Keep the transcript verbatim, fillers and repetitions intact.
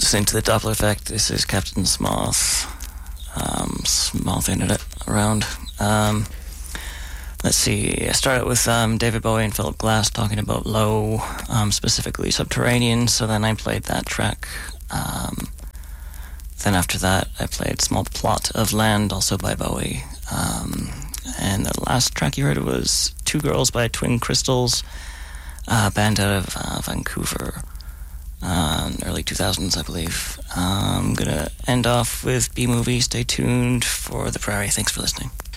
listening to the Doppler effect. This is Captain Smoth. Um, Smoth ended it around. Um, let's see. I started with um, David Bowie and Philip Glass talking about Low, um, specifically Subterranean. So then I played that track. Um, then after that, I played Small Plot of Land, also by Bowie. Um, and the last track you heard was Two Girls by Twin Crystals, a band out of uh, Vancouver. Uh, early two thousands, I believe. Uh, I'm going to end off with B-Movie. Stay tuned for The Prairie. Thanks for listening.